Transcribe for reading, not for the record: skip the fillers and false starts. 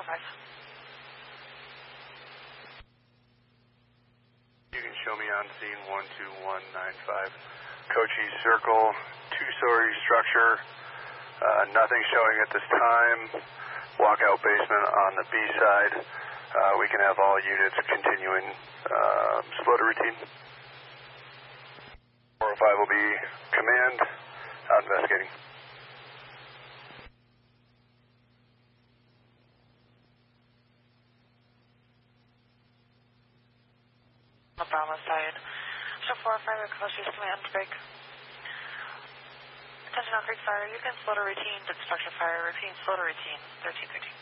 4-5. You can show me on scene 12195. Cochise Circle, two-story structure. Nothing showing at this time. Walkout basement on the B side. We can have all units continuing floater routine. 405 will be command, out investigating. On the Bravo side. Show 405 at Cochise command break. Attention on Creek Fire, you can floater routine, but structure fire, repeat floater routine, 1313.